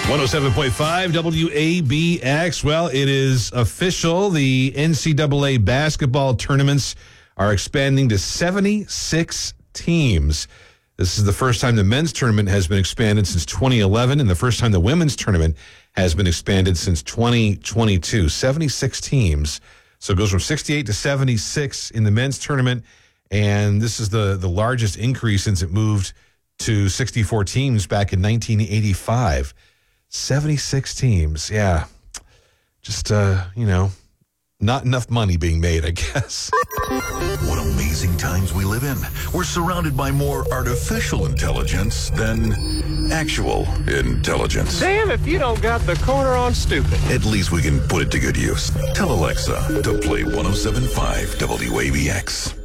107.5 WABX. Well, it is official. The NCAA basketball tournaments are expanding to 76 teams. This is the first time the men's tournament has been expanded since 2011, and the first time the women's tournament has been expanded since 2022. 76 teams. So it goes from 68 to 76 in the men's tournament, and this is the largest increase since it moved to 64 teams back in 1985. 76 teams. Yeah. Just, not enough money being made, I guess. What amazing times we live in. We're surrounded by more artificial intelligence than actual intelligence. Damn if you don't got the corner on stupid. At least we can put it to good use. Tell Alexa to play 107.5 WABX.